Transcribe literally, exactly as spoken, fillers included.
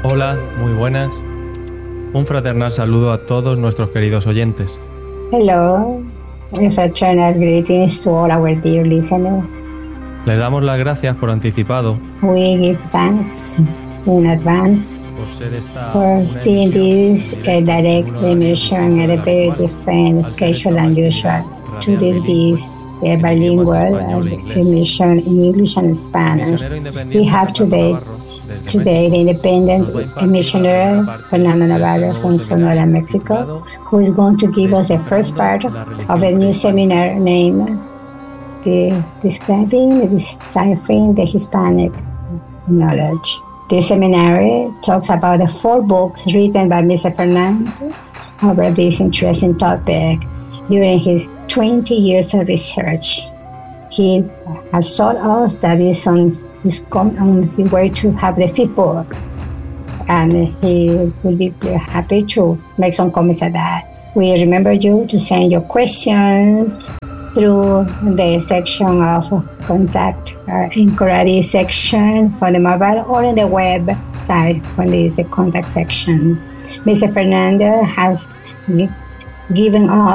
Hola, muy buenas. Un fraternal saludo a todos nuestros queridos oyentes. Hello, a fraternal greetings to all our dear listeners. Les damos las gracias por anticipado We give thanks in advance por ser esta for una being emisión this en a directo, direct en un horario emission at a distinto very del habitual, different al ser schedule esta than una usual. actividad To this radial is bilingüe a en idiomas bilingual español e uh, inglés. emission in English and El Spanish. misionero We independiente have Fernando today Navarro, desde Today, the México, independent nos va a impartir la missionary primera parte Fernando de este Navarro nuevo from Sonora, seminario Mexico, titulado who is going to give us the first part Descifrando la of religión a new prehispánica. seminar named the Describing, Deciphering the Hispanic Knowledge. This seminary talks about the four books written by Mister Fernando over this interesting topic during his twenty years of research. He has taught us that he's on his, on his way to have the fifth book, and he will be happy to make some comments at that. We remember you to send your questions through the section of contact uh, inquiry section for the mobile or in the website when there is the contact section. Mister Fernando has given us